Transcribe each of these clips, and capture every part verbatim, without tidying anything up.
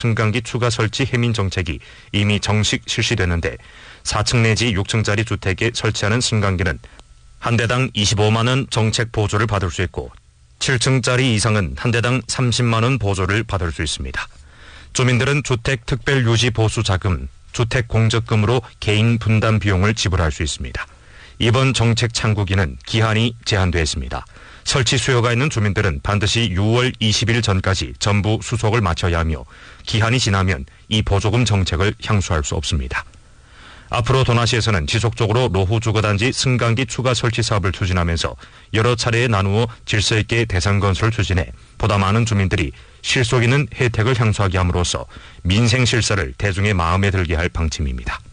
승강기 추가 설치 해민 정책이 이미 정식 실시되는데 사 층 내지 육 층짜리 주택에 설치하는 승강기는 한 대당 이십오만 원 정책 보조를 받을 수 있고 칠 층짜리 이상은 한 대당 삼십만 원 보조를 받을 수 있습니다. 주민들은 주택 특별 유지 보수 자금, 주택 공적금으로 개인 분담 비용을 지불할 수 있습니다. 이번 정책 창구기는 기한이 제한되어 있습니다. 설치 수요가 있는 주민들은 반드시 유월 이십일 전까지 전부 수속을 마쳐야 하며 기한이 지나면 이 보조금 정책을 향수할 수 없습니다. 앞으로 도나시에서는 지속적으로 노후주거단지 승강기 추가 설치 사업을 추진하면서 여러 차례에 나누어 질서 있게 대상 건설을 추진해 보다 많은 주민들이 실속 있는 혜택을 향수하게 함으로써 민생 실사를 대중의 마음에 들게 할 방침입니다.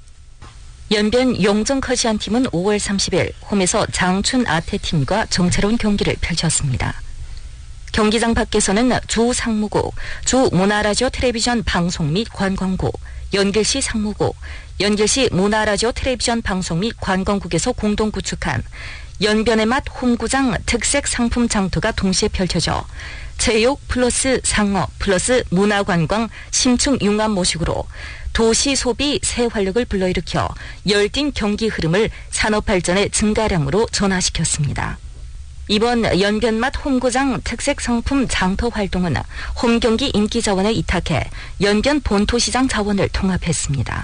연변 용정커시안팀은 오월 삼십일 홈에서 장춘 아태팀과 정체로운 경기를 펼쳤습니다. 경기장 밖에서는 주 상무고, 주 문화라디오 텔레비전 방송 및 관광국, 연길시 상무고, 연길시 문화라디오 텔레비전 방송 및 관광국에서 공동 구축한 연변의 맛 홈구장 특색 상품 장터가 동시에 펼쳐져 체육 플러스 상업 플러스 문화관광 심층 융합 모식으로 도시 소비 새 활력을 불러일으켜 열띤 경기 흐름을 산업발전의 증가량으로 전환시켰습니다. 이번 연변맛 홈구장 특색 상품 장터 활동은 홈경기 인기자원에 이탁해 연변 본토시장 자원을 통합했습니다.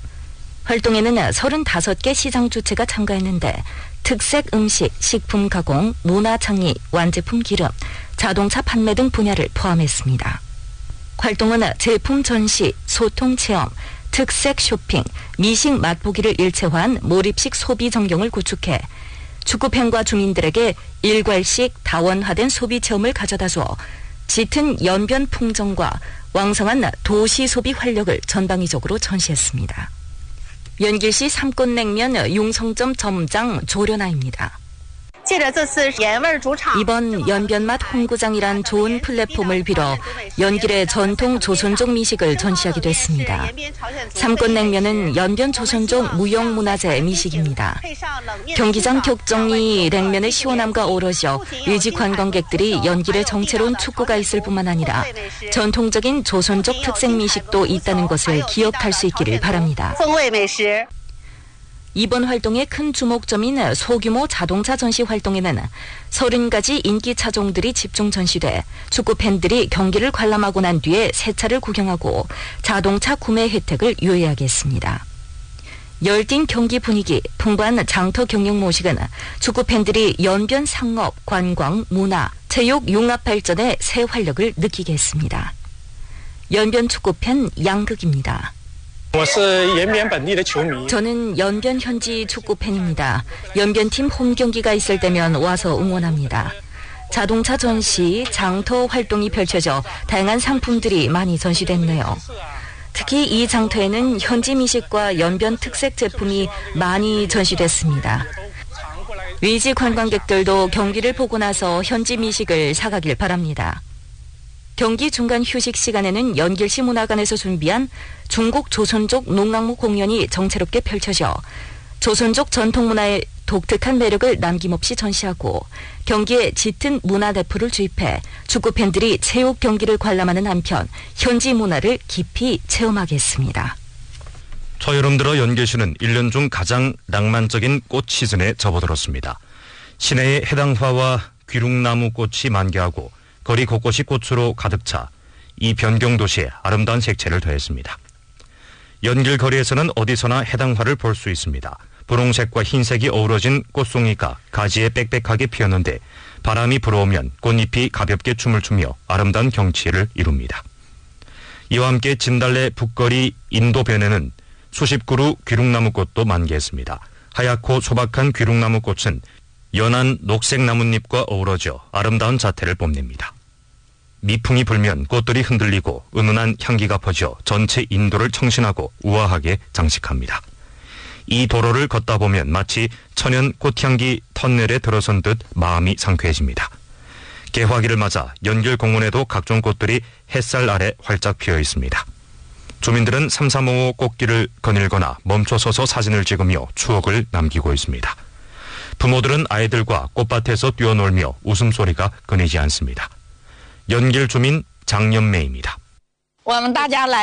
활동에는 서른다섯 개 시장 주체가 참가했는데 특색 음식, 식품 가공, 문화 창의, 완제품 기름, 자동차 판매 등 분야를 포함했습니다. 활동은 제품 전시, 소통 체험, 특색 쇼핑, 미식 맛보기를 일체화한 몰입식 소비 전경을 구축해 축구팬과 주민들에게 일괄식 다원화된 소비 체험을 가져다 주어 짙은 연변 풍정과 왕성한 도시 소비 활력을 전방위적으로 전시했습니다. 연길시 삼꽃냉면 용성점 점장 조련아입니다. 이번 연변맛 홈구장이란 좋은 플랫폼을 빌어 연길의 전통 조선족 미식을 전시하기도 했습니다. 삼꽃냉면은 연변 조선족 무형문화재 미식입니다. 경기장 격정이 냉면의 시원함과 어우러져 의지 관광객들이 연길의 정체로운 축구가 있을 뿐만 아니라 전통적인 조선족 특색 미식도 있다는 것을 기억할 수 있기를 바랍니다. 이번 활동의 큰 주목점인 소규모 자동차 전시 활동에는 서른 가지 인기 차종들이 집중 전시돼 축구 팬들이 경기를 관람하고 난 뒤에 새 차를 구경하고 자동차 구매 혜택을 유의하게 했습니다. 열띤 경기 분위기, 풍부한 장터 경영 모식은 축구 팬들이 연변 상업, 관광, 문화, 체육 융합 발전의 새 활력을 느끼게 했습니다. 연변 축구팬 양극입니다. 저는 연변 현지 축구 팬입니다. 연변팀 홈 경기가 있을 때면 와서 응원합니다. 자동차 전시, 장터 활동이 펼쳐져 다양한 상품들이 많이 전시됐네요. 특히 이 장터에는 현지 미식과 연변 특색 제품이 많이 전시됐습니다. 외지 관광객들도 경기를 보고 나서 현지 미식을 사가길 바랍니다. 경기 중간 휴식 시간에는 연길시 문화관에서 준비한 중국 조선족 농악무 공연이 정체롭게 펼쳐져 조선족 전통문화의 독특한 매력을 남김없이 전시하고 경기에 짙은 문화대포를 주입해 축구팬들이 체육 경기를 관람하는 한편 현지 문화를 깊이 체험하겠습니다. 초여름 들어 연길시는 일 년 중 가장 낭만적인 꽃 시즌에 접어들었습니다. 시내의 해당화와 귀룩나무 꽃이 만개하고 거리 곳곳이 꽃으로 가득 차 이 변경 도시에 아름다운 색채를 더했습니다. 연길 거리에서는 어디서나 해당화를 볼 수 있습니다. 분홍색과 흰색이 어우러진 꽃송이가 가지에 빽빽하게 피었는데 바람이 불어오면 꽃잎이 가볍게 춤을 추며 아름다운 경치를 이룹니다. 이와 함께 진달래 북거리 인도변에는 수십 그루 귀룩나무꽃도 만개했습니다. 하얗고 소박한 귀룩나무꽃은 연한 녹색 나뭇잎과 어우러져 아름다운 자태를 뽐냅니다. 미풍이 불면 꽃들이 흔들리고 은은한 향기가 퍼져 전체 인도를 청신하고 우아하게 장식합니다. 이 도로를 걷다 보면 마치 천연 꽃향기 터널에 들어선 듯 마음이 상쾌해집니다. 개화기를 맞아 연길공원에도 각종 꽃들이 햇살 아래 활짝 피어 있습니다. 주민들은 삼삼오오 꽃길을 거닐거나 멈춰서서 사진을 찍으며 추억을 남기고 있습니다. 부모들은 아이들과 꽃밭에서 뛰어놀며 웃음소리가 끊이지 않습니다. 연길 주민 장연매입니다. 我们大家来